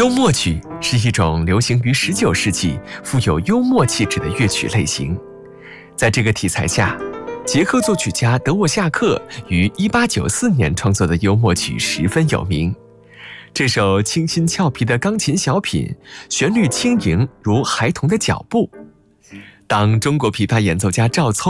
幽默曲是一种流行于19世纪、富有幽默气质的乐曲类型。在这个题材下，捷克作曲家德沃夏克于1894年创作的幽默曲十分有名。这首清新俏皮的钢琴小品，旋律轻盈如孩童的脚步。当中国琵琶演奏家赵聪